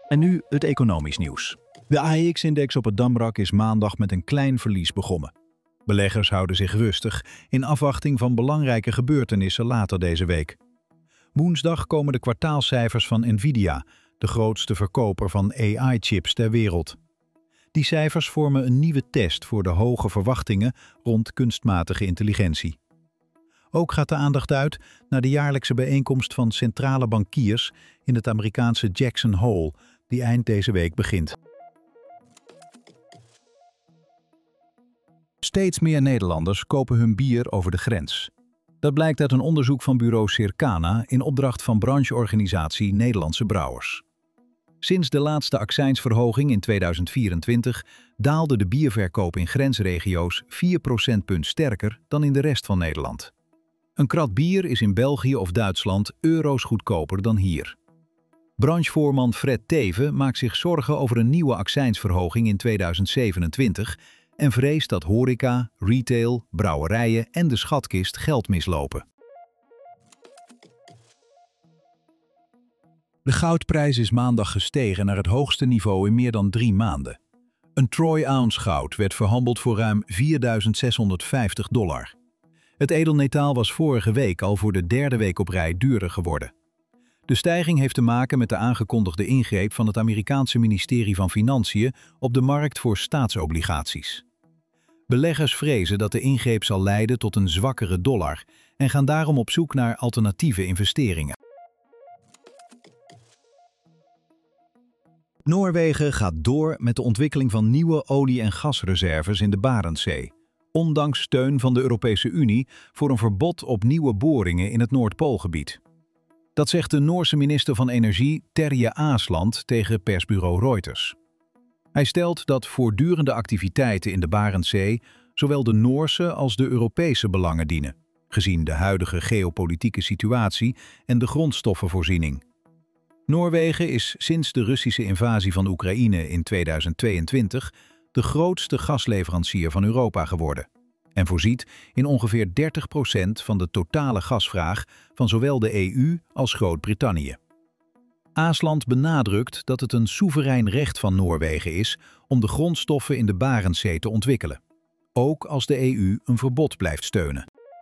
En nu het economisch nieuws. De AEX-index op het Damrak is maandag met een klein verlies begonnen. Beleggers houden zich rustig in afwachting van belangrijke gebeurtenissen later deze week. Woensdag komen de kwartaalcijfers van Nvidia, de grootste verkoper van AI-chips ter wereld. Die cijfers vormen een nieuwe test voor de hoge verwachtingen rond kunstmatige intelligentie. Ook gaat de aandacht uit naar de jaarlijkse bijeenkomst van centrale bankiers in het Amerikaanse Jackson Hole, die eind deze week begint. Steeds meer Nederlanders kopen hun bier over de grens. Dat blijkt uit een onderzoek van bureau Circana in opdracht van brancheorganisatie Nederlandse Brouwers. Sinds de laatste accijnsverhoging in 2024 daalde de bierverkoop in grensregio's 4 procentpunt sterker dan in de rest van Nederland. Een krat bier is in België of Duitsland euro's goedkoper dan hier. Branchevoorman Fred Teeven maakt zich zorgen over een nieuwe accijnsverhoging in 2027 en vreest dat horeca, retail, brouwerijen en de schatkist geld mislopen. De goudprijs is maandag gestegen naar het hoogste niveau in meer dan 3 maanden. Een troy-ounce goud werd verhandeld voor ruim $4.650. Het edelmetaal was vorige week al voor de derde week op rij duurder geworden. De stijging heeft te maken met de aangekondigde ingreep van het Amerikaanse ministerie van Financiën op de markt voor staatsobligaties. Beleggers vrezen dat de ingreep zal leiden tot een zwakkere dollar en gaan daarom op zoek naar alternatieve investeringen. Noorwegen gaat door met de ontwikkeling van nieuwe olie- en gasreserves in de Barentszee, ondanks steun van de Europese Unie voor een verbod op nieuwe boringen in het Noordpoolgebied. Dat zegt de Noorse minister van Energie Terje Aasland tegen persbureau Reuters. Hij stelt dat voortdurende activiteiten in de Barentszee zowel de Noorse als de Europese belangen dienen, gezien de huidige geopolitieke situatie en de grondstoffenvoorziening. Noorwegen is sinds de Russische invasie van Oekraïne in 2022 de grootste gasleverancier van Europa geworden en voorziet in ongeveer 30% van de totale gasvraag van zowel de EU als Groot-Brittannië. Aasland benadrukt dat het een soeverein recht van Noorwegen is om de grondstoffen in de Barentszee te ontwikkelen, ook als de EU een verbod blijft steunen.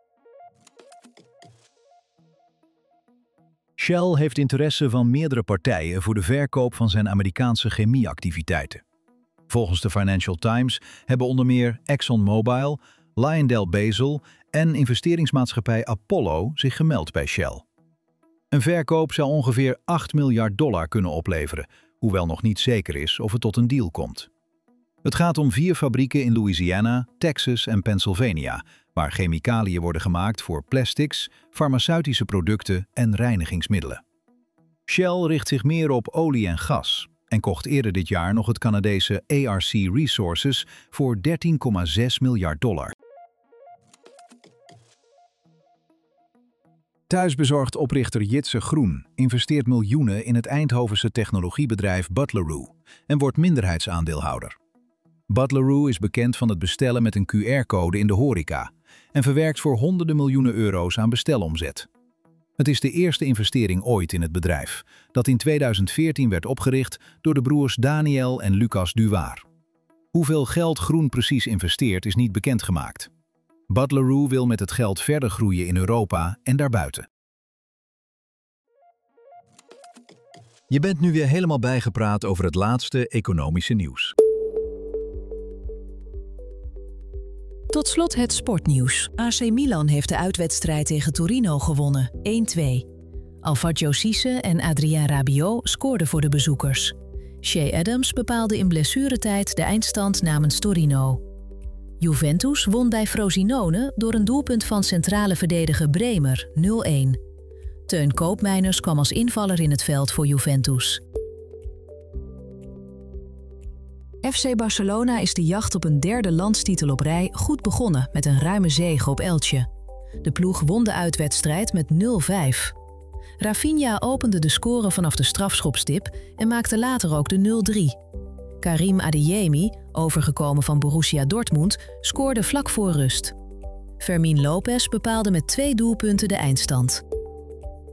Shell heeft interesse van meerdere partijen voor de verkoop van zijn Amerikaanse chemieactiviteiten. Volgens de Financial Times hebben onder meer ExxonMobil, LyondellBasell en investeringsmaatschappij Apollo zich gemeld bij Shell. Een verkoop zou ongeveer $8 miljard kunnen opleveren, hoewel nog niet zeker is of het tot een deal komt. Het gaat om 4 fabrieken in Louisiana, Texas en Pennsylvania, waar chemicaliën worden gemaakt voor plastics, farmaceutische producten en reinigingsmiddelen. Shell richt zich meer op olie en gas en kocht eerder dit jaar nog het Canadese ARC Resources voor $13,6 miljard. Thuisbezorgd oprichter Jitse Groen investeert miljoenen in het Eindhovense technologiebedrijf Butlero en wordt minderheidsaandeelhouder. Butlero is bekend van het bestellen met een QR-code in de horeca en verwerkt voor honderden miljoenen euro's aan bestelomzet. Het is de eerste investering ooit in het bedrijf, dat in 2014 werd opgericht door de broers Daniel en Lucas Duwaar. Hoeveel geld Groen precies investeert is niet bekendgemaakt. Butlero wil met het geld verder groeien in Europa en daarbuiten. Je bent nu weer helemaal bijgepraat over het laatste economische nieuws. Tot slot het sportnieuws. AC Milan heeft de uitwedstrijd tegen Torino gewonnen, 1-2. Alfredo Cisse en Adrien Rabiot scoorden voor de bezoekers. Shea Adams bepaalde in blessuretijd de eindstand namens Torino. Juventus won bij Frosinone door een doelpunt van centrale verdediger Bremer, 0-1. Teun Koopmeiners kwam als invaller in het veld voor Juventus. FC Barcelona is de jacht op een 3e landstitel op rij goed begonnen met een ruime zege op Elche. De ploeg won de uitwedstrijd met 0-5. Rafinha opende de score vanaf de strafschopstip en maakte later ook de 0-3. Karim Adeyemi, overgekomen van Borussia Dortmund, scoorde vlak voor rust. Fermín López bepaalde met 2 doelpunten de eindstand.